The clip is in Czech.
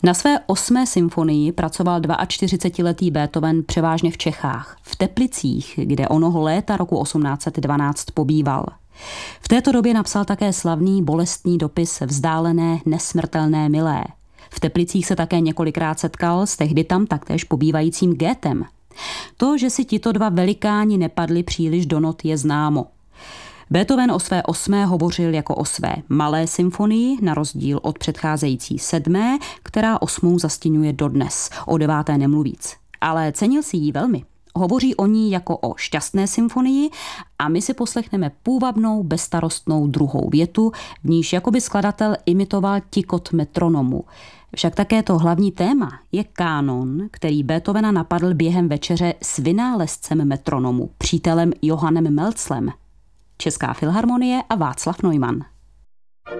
Na své 8. symfonii pracoval 42letý Beethoven převážně v Čechách, v Teplicích, kde onoho léta roku 1812 pobýval. V této době napsal také slavný bolestný dopis Vzdálené, nesmrtelné milé. V Teplicích se také několikrát setkal s tehdy tam taktéž pobývajícím Goethem. To, že si tito dva velikáni nepadli příliš do not, je známo. Beethoven o své 8. hovořil jako o své malé symfonii, na rozdíl od předcházející 7., která 8. zastěňuje dodnes, o 9. nemluvíc. Ale cenil si ji velmi. Hovoří o ní jako o šťastné symfonii a my si poslechneme půvabnou, bezstarostnou druhou větu, v níž jakoby skladatel imitoval tikot metronomu. Však také to hlavní téma je kánon, který Beethovena napadl během večeře s vynálezcem metronomu, přítelem Johannem Melzlem. Česká filharmonie a Václav Neumann.